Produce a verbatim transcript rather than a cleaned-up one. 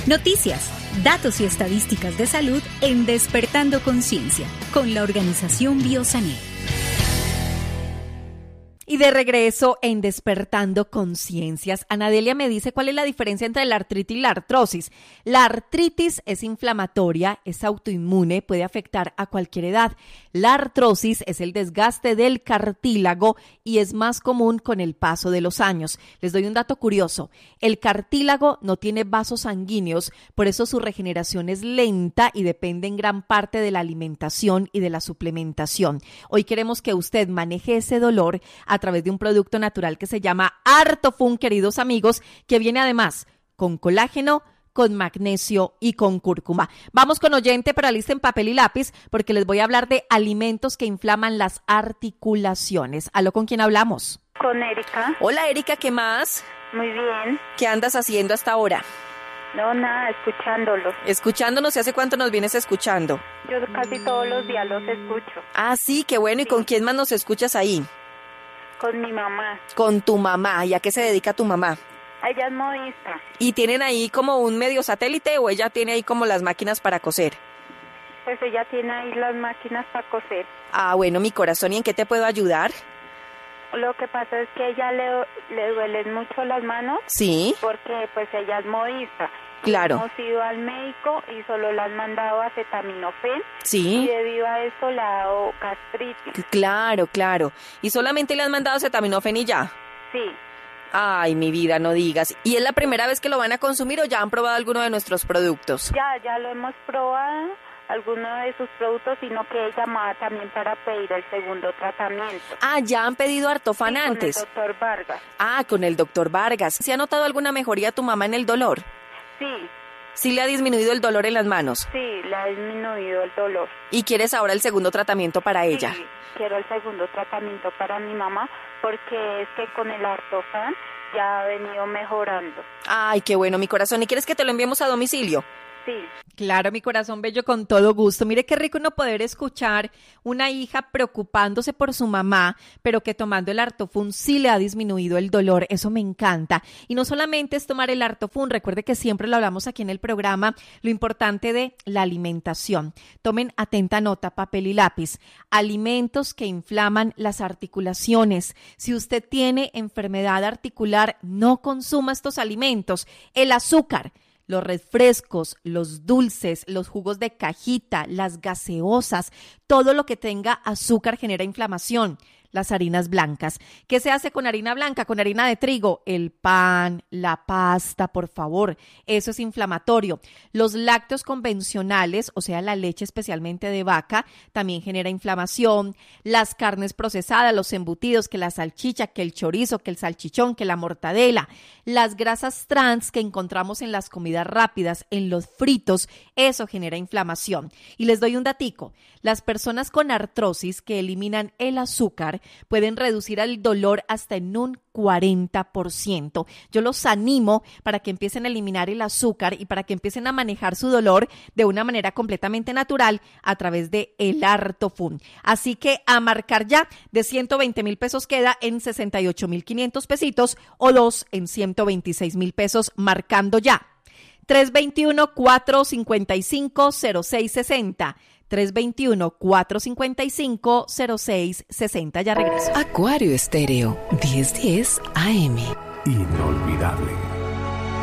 Noticias, datos y estadísticas de salud en Despertando Conciencia, con la organización Biosané. Y de regreso en Despertando Conciencias, Anadelia me dice cuál es la diferencia entre la artritis y la artrosis. La artritis es inflamatoria, es autoinmune, puede afectar a cualquier edad. La artrosis es el desgaste del cartílago y es más común con el paso de los años. Les doy un dato curioso. El cartílago no tiene vasos sanguíneos, por eso su regeneración es lenta y depende en gran parte de la alimentación y de la suplementación. Hoy queremos que usted maneje ese dolor a través de un producto natural que se llama Artofun, queridos amigos, que viene además con colágeno, con magnesio y con cúrcuma. Vamos con oyente, pero alisten papel y lápiz porque les voy a hablar de alimentos que inflaman las articulaciones. ¿Aló, con quién hablamos? Con Erika. Hola, Erika, ¿qué más? Muy bien. ¿Qué andas haciendo hasta ahora? No, nada, escuchándolos. Escuchándonos, ¿y hace cuánto nos vienes escuchando? Yo casi todos los días los escucho. Ah, sí, qué bueno. ¿Y con quién más nos escuchas ahí? Con mi mamá. Con tu mamá. ¿Y a qué se dedica tu mamá? Ella es modista. ¿Y tienen ahí como un medio satélite o ella tiene ahí como las máquinas para coser? Pues ella tiene ahí las máquinas para coser. Ah, bueno, mi corazón, ¿y en qué te puedo ayudar? Lo que pasa es que a ella le, le duelen mucho las manos. Sí. Porque pues ella es modista. Claro. Hemos ido al médico y solo le han mandado acetaminofén. Sí. Y debido a esto le ha dado gastritis. Claro, claro. ¿Y solamente le han mandado acetaminofén y ya? Sí. Ay, mi vida, no digas. ¿Y es la primera vez que lo van a consumir o ya han probado alguno de nuestros productos? Ya, ya lo hemos probado, alguno de sus productos, sino que ella llamaba también para pedir el segundo tratamiento. Ah, ya han pedido Artofan sí, antes. Con el doctor Vargas. Ah, con el doctor Vargas. ¿Se ha notado alguna mejoría tu mamá en el dolor? Sí. ¿Sí le ha disminuido el dolor en las manos? Sí, le ha disminuido el dolor. ¿Y quieres ahora el segundo tratamiento para ella? Sí, quiero el segundo tratamiento para mi mamá, porque es que con el Artofan ya ha venido mejorando. Ay, qué bueno, mi corazón. ¿Y quieres que te lo enviemos a domicilio? Sí. Claro, mi corazón bello, con todo gusto. Mire qué rico uno poder escuchar una hija preocupándose por su mamá, pero que tomando el Artofun sí le ha disminuido el dolor. Eso me encanta. Y no solamente es tomar el Artofun, recuerde que siempre lo hablamos aquí en el programa, lo importante de la alimentación. Tomen atenta nota, papel y lápiz. Alimentos que inflaman las articulaciones. Si usted tiene enfermedad articular, no consuma estos alimentos. El azúcar, los refrescos, los dulces, los jugos de cajita, las gaseosas, todo lo que tenga azúcar genera inflamación. Las harinas blancas. ¿Qué se hace con harina blanca? Con harina de trigo. El pan, la pasta, por favor. Eso es inflamatorio. Los lácteos convencionales, o sea, la leche especialmente de vaca, también genera inflamación. Las carnes procesadas, los embutidos, que la salchicha, que el chorizo, que el salchichón, que la mortadela. Las grasas trans que encontramos en las comidas rápidas, en los fritos, eso genera inflamación. Y les doy un datico. Las personas con artrosis que eliminan el azúcar pueden reducir el dolor hasta en un cuarenta por ciento. Yo los animo para que empiecen a eliminar el azúcar y para que empiecen a manejar su dolor de una manera completamente natural a través de el Artofun. Así que a marcar ya, de ciento veinte mil pesos queda en sesenta y ocho mil quinientos pesitos o dos en ciento veintiséis mil pesos marcando ya. tres dos uno, cuatro cinco cinco, cero seis seis cero. tres dos uno, cuatro cinco cinco, cero seis seis cero. Ya regreso. Acuario Estéreo, diez diez A M. Inolvidable.